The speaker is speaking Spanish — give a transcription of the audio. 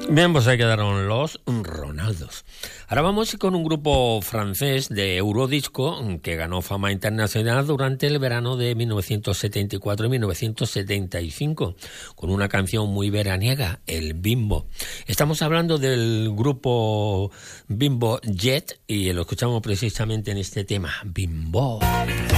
Bien, pues ahí quedaron los Ronaldos. Ahora vamos con un grupo francés de Eurodisco que ganó fama internacional durante el verano de 1974 y 1975, con una canción muy veraniega, el Bimbo. Estamos hablando del grupo Bimbo Jet y lo escuchamos precisamente en este tema, Bimbo.